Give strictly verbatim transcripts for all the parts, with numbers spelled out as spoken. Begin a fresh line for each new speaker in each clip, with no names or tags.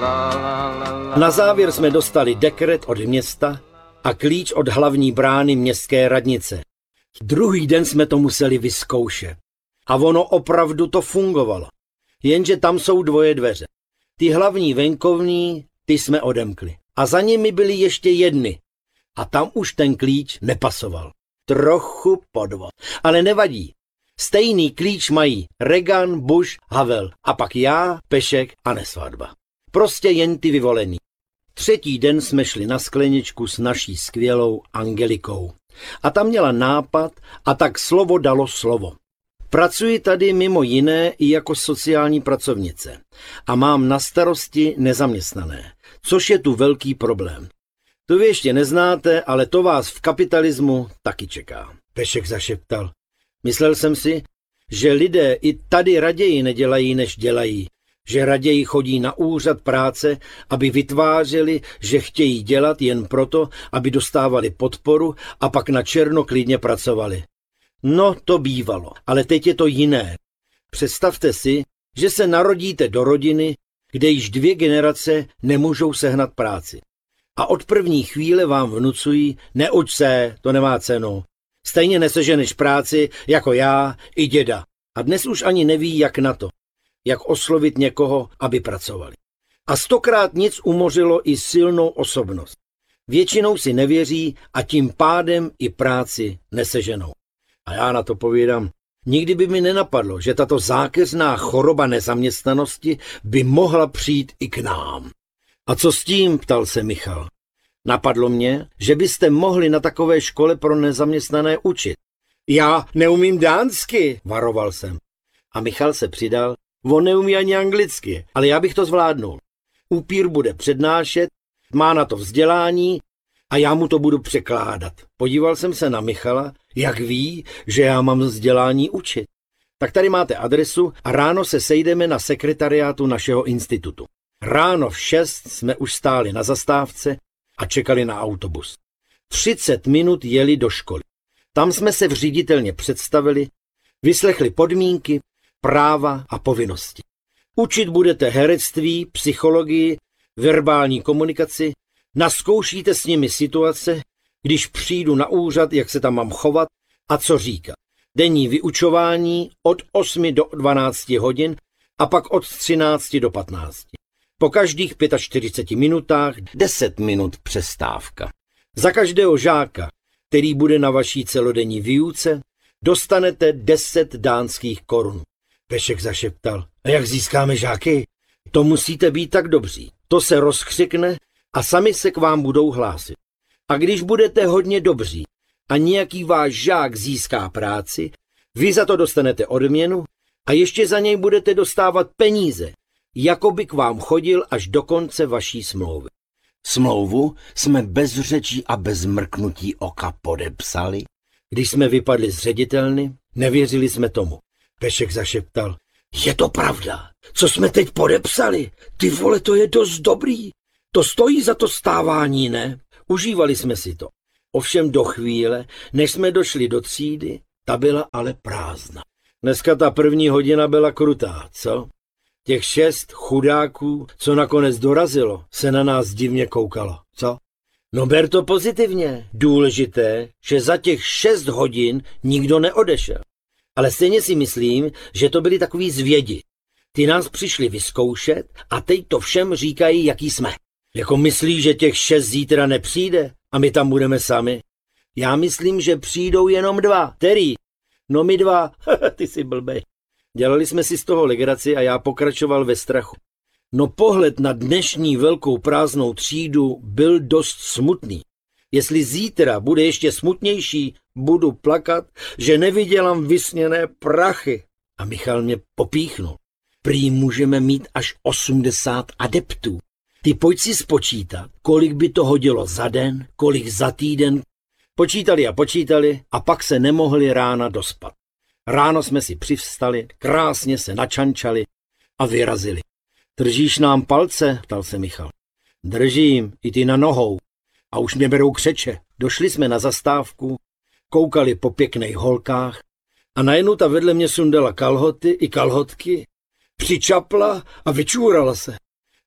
Na závěr jsme dostali dekret od města a klíč od hlavní brány městské radnice. Druhý den jsme to museli vyzkoušet. A ono opravdu to fungovalo. Jenže tam jsou dvoje dveře. Ty hlavní venkovní, ty jsme odemkli. A za nimi byly ještě jedny. A tam už ten klíč nepasoval. Trochu podvod. Ale nevadí. Stejný klíč mají Regan, Bush, Havel a pak já, Pešek a Nesvadba. Prostě jen ty vyvolený. Třetí den jsme šli na skleničku s naší skvělou Angelikou. A ta měla nápad a tak slovo dalo slovo. Pracuji tady mimo jiné i jako sociální pracovnice a mám na starosti nezaměstnané, což je tu velký problém. To vy ještě neznáte, ale to vás v kapitalismu taky čeká. Pešek zašeptal. Myslel jsem si, že lidé i tady raději nedělají, než dělají. Že raději chodí na úřad práce, aby vytvářeli, že chtějí dělat jen proto, aby dostávali podporu a pak na černo klidně pracovali. No, to bývalo, ale teď je to jiné. Představte si, že se narodíte do rodiny, kde již dvě generace nemůžou sehnat práci. A od první chvíle vám vnucují, neuč se, to nemá cenu. Stejně neseženeš práci jako já i děda. A dnes už ani neví, jak na to. Jak oslovit někoho, aby pracovali. A stokrát nic umořilo i silnou osobnost. Většinou si nevěří a tím pádem i práci neseženou. A já na to povídám, nikdy by mi nenapadlo, že tato zákeřná choroba nezaměstnanosti by mohla přijít i k nám. A co s tím, ptal se Michal. Napadlo mě, že byste mohli na takové škole pro nezaměstnané učit. Já neumím dánsky, varoval jsem. A Michal se přidal, on neumí ani anglicky, ale já bych to zvládnul. Upír bude přednášet, má na to vzdělání a já mu to budu překládat. Podíval jsem se na Michala, jak ví, že já mám vzdělání učit. Tak tady máte adresu a ráno se sejdeme na sekretariátu našeho institutu. Ráno v šest jsme už stáli na zastávce a čekali na autobus. třicet minut jeli do školy. Tam jsme se vříditelně představili, vyslechli podmínky, práva a povinnosti. Učit budete herectví, psychologii, verbální komunikaci, nazkoušíte s nimi situace, když přijdu na úřad, jak se tam mám chovat a co říkat. Denní vyučování od osmi do dvanácti hodin a pak od třinácti do patnácti. Po každých čtyřiceti pěti minutách deset minut přestávka. Za každého žáka, který bude na vaší celodenní výuce, dostanete deset dánských korun. Pešek zašeptal. A jak získáme žáky? To musíte být tak dobří. To se rozkřikne a sami se k vám budou hlásit. A když budete hodně dobří a nějaký váš žák získá práci, vy za to dostanete odměnu a ještě za něj budete dostávat peníze, jako by k vám chodil až do konce vaší smlouvy. Smlouvu jsme bez řečí a bez mrknutí oka podepsali. Když jsme vypadli z ředitelny, nevěřili jsme tomu. Pešek zašeptal. Je to pravda. Co jsme teď podepsali? Ty vole, to je dost dobrý. To stojí za to stávání, ne? Užívali jsme si to. Ovšem do chvíle, než jsme došli do třídy, ta byla ale prázdná. Dneska ta první hodina byla krutá, co? Těch šest chudáků, co nakonec dorazilo, se na nás divně koukalo, co? No ber to pozitivně. Důležité, že za těch šest hodin nikdo neodešel. Ale stejně si myslím, že to byli takový zvědi. Ty nás přišli vyzkoušet a teď to všem říkají, jaký jsme. Jako myslí, že těch šest zítra nepřijde a my tam budeme sami. Já myslím, že přijdou jenom dva. Který? No my dva. Ty jsi blbej. Dělali jsme si z toho legraci a já pokračoval ve strachu. No pohled na dnešní velkou prázdnou třídu byl dost smutný. Jestli zítra bude ještě smutnější, budu plakat, že nevydělám vysněné prachy. A Michal mě popíchnul. Prý můžeme mít až osmdesát adeptů. Ty pojď si spočítat, kolik by to hodilo za den, kolik za týden. Počítali a počítali a pak se nemohli rána dospat. Ráno jsme si přivstali, krásně se načančali a vyrazili. Držíš nám palce? Ptal se Michal. Držím, i ty na nohou. A už mě berou křeče. Došli jsme na zastávku, koukali po pěkných holkách a najednou ta vedle mě sundala kalhoty i kalhotky, přičapla a vyčůrala se.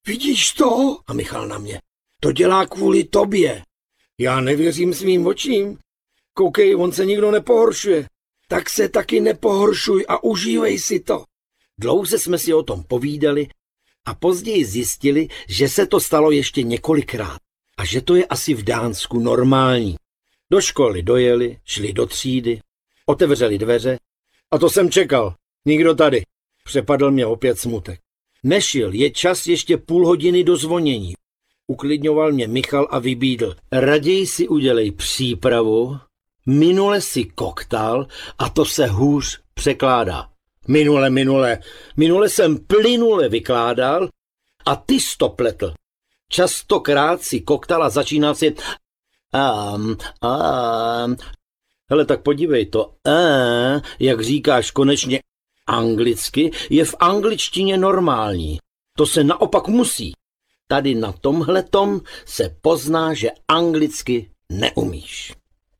vidíš to? A Michal na mě. To dělá kvůli tobě. Já nevěřím svým očím. Koukej, on se nikdo nepohoršuje. Tak se taky nepohoršuj a užívej si to. Dlouze jsme si o tom povídali a později zjistili, že se to stalo ještě několikrát a že to je asi v Dánsku normální. Do školy dojeli, šli do třídy, otevřeli dveře a to jsem čekal. Nikdo tady. Přepadl mě opět smutek. Nešil, je čas ještě půl hodiny do zvonění. Uklidňoval mě Michal a vybídl. Raději si udělej přípravu, minule si koktal a to se hůř překládá. Minule, minule, minule jsem plynule vykládal a ty jsi to pletl. Častokrát si koktal a začínal si um, um. Hele, tak podívej to. E, jak říkáš konečně anglicky, je v angličtině normální. To se naopak musí. Tady na tomhletom se pozná, že anglicky neumíš.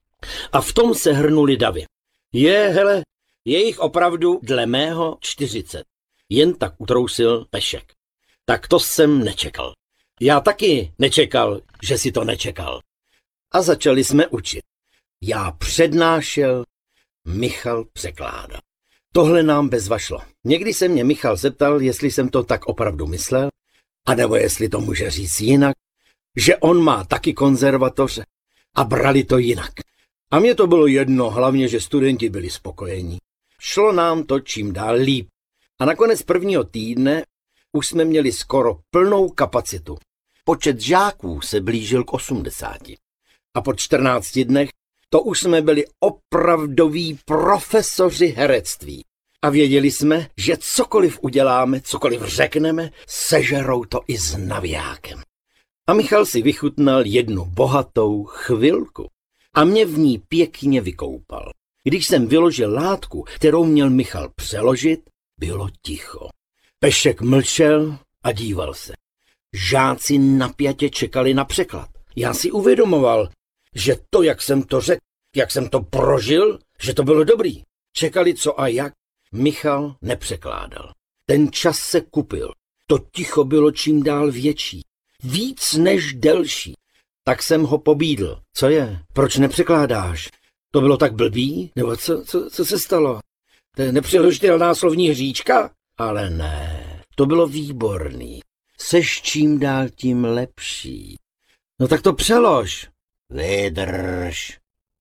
A v tom se hrnuli davy. Je, hele, je jich opravdu dle mého čtyřicet. Jen tak utrousil Pešek. Tak to jsem nečekal. Já taky nečekal, že si to nečekal. A začali jsme učit. Já přednášel, Michal překládal. Tohle nám bezva šlo. Někdy se mě Michal zeptal, jestli jsem to tak opravdu myslel, anebo jestli to může říct jinak, že on má taky konzervatoř a brali to jinak. A mně to bylo jedno, hlavně, že studenti byli spokojení. Šlo nám to čím dál líp. A nakonec prvního týdne už jsme měli skoro plnou kapacitu. Počet žáků se blížil k osmdesáti. A po čtrnácti dnech to už jsme byli opravdoví profesoři herectví. A věděli jsme, že cokoliv uděláme, cokoliv řekneme, sežerou to i s navijákem. A Michal si vychutnal jednu bohatou chvilku a mě v ní pěkně vykoupal. Když jsem vyložil látku, kterou měl Michal přeložit, bylo ticho. Pešek mlčel a díval se. Žáci napjatě čekali na překlad. Já si uvědomoval, že to, jak jsem to řekl, jak jsem to prožil, že to bylo dobrý. Čekali co a jak. Michal nepřekládal. Ten čas se kupil. To ticho bylo čím dál větší. Víc než delší. Tak jsem ho pobídl. Co je? Proč nepřekládáš? To bylo tak blbý? Nebo co, co, co se stalo? To je nepřeložitelná slovní hříčka? Ale ne, to bylo výborný. Seš čím dál tím lepší. No tak to přelož. Vydrž,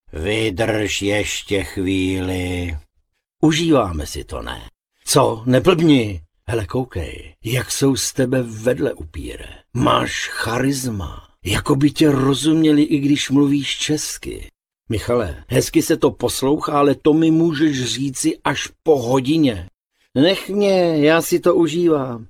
vydrž ještě chvíli. Užíváme si to, ne? Co? Neblbni. Hele, koukej, jak jsou z tebe vedle upíre. Máš charisma. Jako by tě rozuměli, i když mluvíš česky. Michale, hezky se to poslouchá, ale to mi můžeš říci až po hodině. Nech mě, já si to užívám.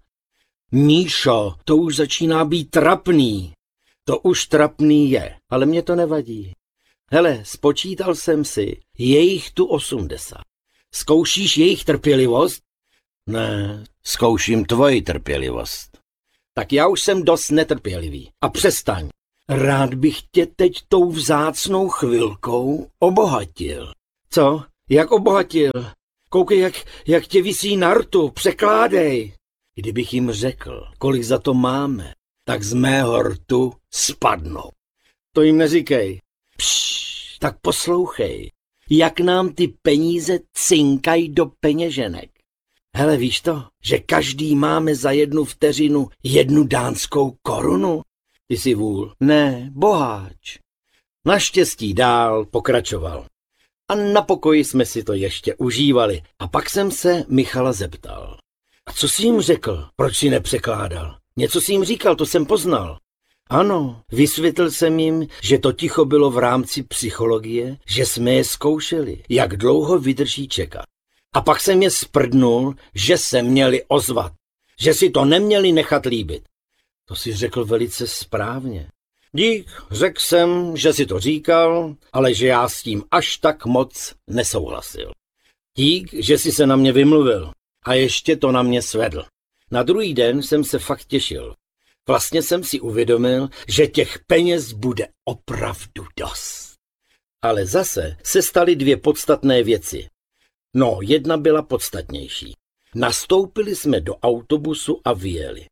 Míšo, to už začíná být trapný. To už trapný je, ale mě to nevadí. Hele, spočítal jsem si, je jich tu osmdesát. Zkoušíš jejich trpělivost? Ne, zkouším tvoji trpělivost. Tak já už jsem dost netrpělivý. A přestaň. Rád bych tě teď tou vzácnou chvilkou obohatil. Co? Jak obohatil? Koukej, jak, jak tě visí na rtu, překládej. Kdybych jim řekl, kolik za to máme, tak z mého rtu spadnou. To jim neříkej. Pšš, tak poslouchej, jak nám ty peníze cinkají do peněženek. Hele, víš to, že každý máme za jednu vteřinu jednu dánskou korunu? Ty jsi vůl? Ne, boháč. Naštěstí dál pokračoval. A na pokoji jsme si to ještě užívali. A pak jsem se Michala zeptal. A co jsi jim řekl? Proč jsi nepřekládal? Něco jsi jim říkal, to jsem poznal. Ano, vysvětlil jsem jim, že to ticho bylo v rámci psychologie, že jsme je zkoušeli, jak dlouho vydrží čekat. A pak jsem je sprdnul, že se měli ozvat, že si to neměli nechat líbit. To si řekl velice správně. Dík, řekl jsem, že si to říkal, ale že já s tím až tak moc nesouhlasil. Dík, že si se na mě vymluvil a ještě to na mě svedl. Na druhý den jsem se fakt těšil. Vlastně jsem si uvědomil, že těch peněz bude opravdu dost. Ale zase se staly dvě podstatné věci. No, jedna byla podstatnější. Nastoupili jsme do autobusu a vyjeli.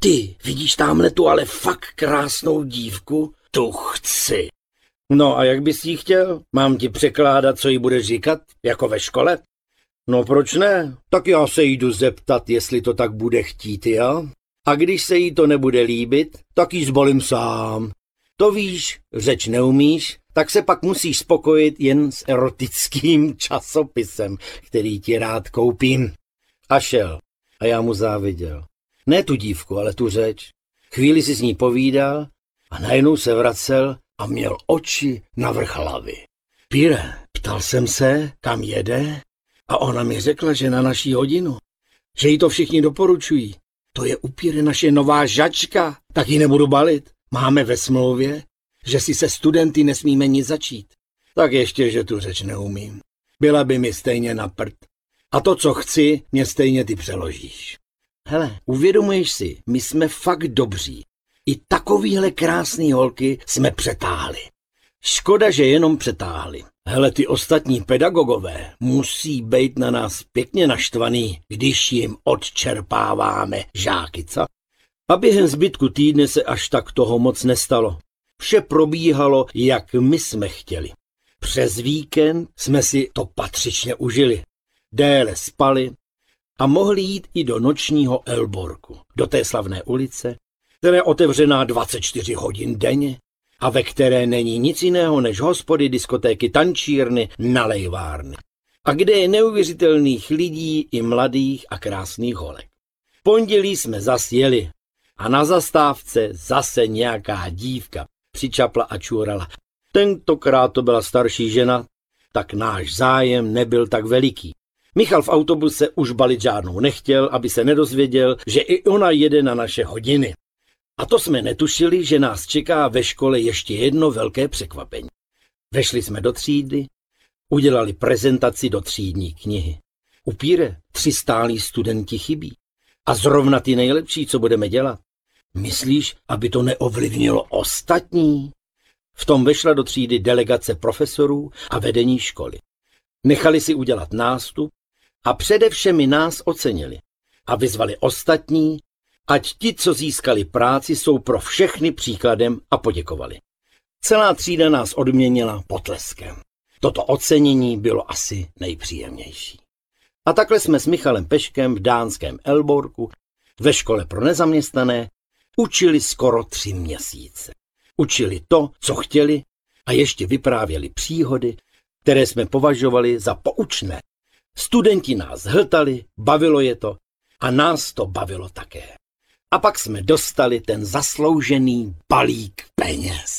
Ty, vidíš tamhle tu ale fakt krásnou dívku? Tu chci. No a jak bys jí chtěl? Mám ti překládat, co jí budeš říkat? Jako ve škole? No proč ne? Tak já se jdu zeptat, jestli to tak bude chtít, jo? A když se jí to nebude líbit, tak jí zbalím sám. To víš, řeč neumíš, tak se pak musíš spokojit jen s erotickým časopisem, který ti rád koupím. A šel. A já mu záviděl. Ne tu dívku, ale tu řeč. Chvíli si s ní povídal a najednou se vracel a měl oči navrch hlavy. Píre, ptal jsem se, kam jede, a ona mi řekla, že na naší hodinu, že jí to všichni doporučují. To je upíre naše nová žačka, tak ji nebudu balit. Máme ve smlouvě, že si se studenty nesmíme nic začít. Tak ještě, že tu řeč neumím. Byla by mi stejně na prd. A to, co chci, mě stejně ty přeložíš. Hele, uvědomuješ si, my jsme fakt dobří. I takovýhle krásný holky jsme přetáhli. Škoda, že jenom přetáhli. Hele, ty ostatní pedagogové musí být na nás pěkně naštvaný, když jim odčerpáváme žáky, co? A během zbytku týdne se až tak toho moc nestalo. Vše probíhalo, jak my jsme chtěli. Přes víkend jsme si to patřičně užili. Déle spali a mohli jít i do nočního Elborku, do té slavné ulice, která je otevřená dvacet čtyři hodin denně a ve které není nic jiného než hospody, diskotéky, tančírny, nalejvárny. A kde je neuvěřitelných lidí i mladých a krásných holek. V pondělí jsme zas jeli a na zastávce zase nějaká dívka přičapla a čurala. Tentokrát to byla starší žena, tak náš zájem nebyl tak veliký. Michal v autobuse už balit žádnou nechtěl, aby se nedozvěděl, že i ona jede na naše hodiny. A to jsme netušili, že nás čeká ve škole ještě jedno velké překvapení. Vešli jsme do třídy, udělali prezentaci do třídní knihy. Upíre, tři stálí studenti chybí. A zrovna ty nejlepší, co budeme dělat. Myslíš, aby to neovlivnilo ostatní? V tom vešla do třídy delegace profesorů a vedení školy. Nechali si udělat nástup a především nás ocenili. A vyzvali ostatní, ať ti, co získali práci, jsou pro všechny příkladem a poděkovali. Celá třída nás odměnila potleskem. Toto ocenění bylo asi nejpříjemnější. A takhle jsme s Michalem Peškem v dánském Elborku ve škole pro nezaměstnané učili skoro tři měsíce. Učili to, co chtěli, a ještě vyprávěli příhody, které jsme považovali za poučné. Studenti nás hltali, bavilo je to a nás to bavilo také. A pak jsme dostali ten zasloužený balík peněz.